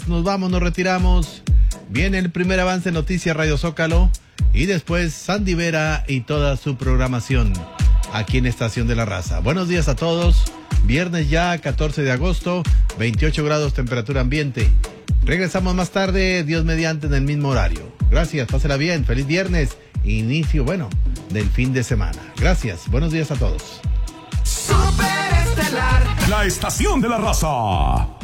nos vamos, nos retiramos. Viene el primer avance Noticias Radio Zócalo y después Sandy Vera y toda su programación aquí en Estación de la Raza. Buenos días a todos. Viernes ya, 14 de agosto, 28 grados temperatura ambiente. Regresamos más tarde, Dios mediante, en el mismo horario. Gracias, pásela bien, feliz viernes, inicio, del fin de semana. Gracias, buenos días a todos. Superestelar, la Estación de la Raza.